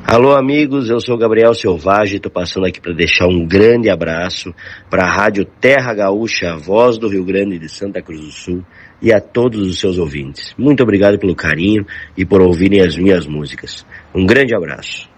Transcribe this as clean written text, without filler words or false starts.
Alô amigos, eu sou o Gabriel Selvagem, estou passando aqui para deixar um grande abraço para a Rádio Terra Gaúcha, a voz do Rio Grande de Santa Cruz do Sul, e a todos os seus ouvintes. Muito obrigado pelo carinho e por ouvirem as minhas músicas. Um grande abraço.